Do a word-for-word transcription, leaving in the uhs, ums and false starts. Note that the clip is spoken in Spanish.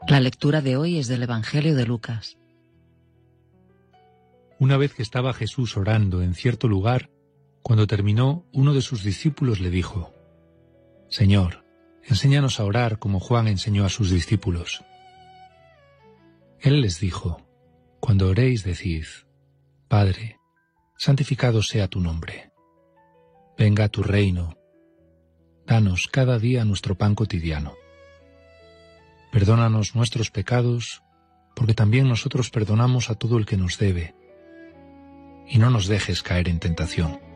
La lectura de hoy es del Evangelio de Lucas. Una vez que estaba Jesús orando en cierto lugar, cuando terminó, uno de sus discípulos le dijo: «Señor, enséñanos a orar como Juan enseñó a sus discípulos». Él les dijo: «Cuando oréis, decid: Padre, santificado sea tu nombre. Venga tu reino. Danos cada día nuestro pan cotidiano. Perdónanos nuestros pecados, porque también nosotros perdonamos a todo el que nos debe. Y no nos dejes caer en tentación».